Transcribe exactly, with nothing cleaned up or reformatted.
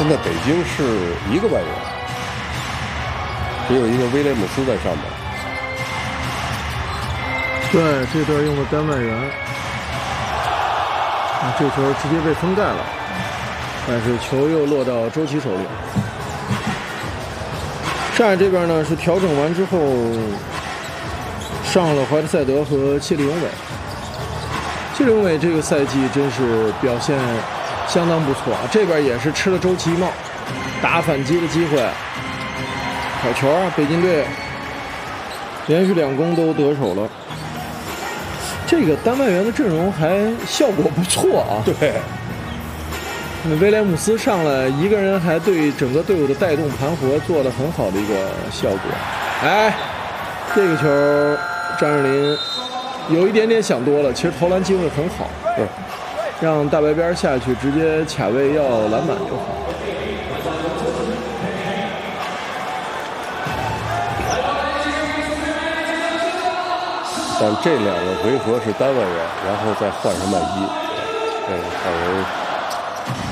现在北京是一个外援，只有一个威廉姆斯在上面。 对，这段用的单外援，啊，这球直接被封盖了，但是球又落到周琦手里。上海这边呢是调整完之后上了怀特塞德和切里永伟。切里永伟这个赛季真是表现相当不错啊，这边也是吃了周琦一帽，打反击的机会，好球啊！北京队连续两攻都得手了。这个单外援的阵容还效果不错啊。 对， 威廉姆斯上来一个人还对整个队伍的带动盘活做了很好的一个效果。哎，这个球张智霖有一点点想多了，其实投篮机会很好， 对， 让大白边下去直接卡位要篮板就好。 但这两个回合是单外援，然后再换上麦基，这个让人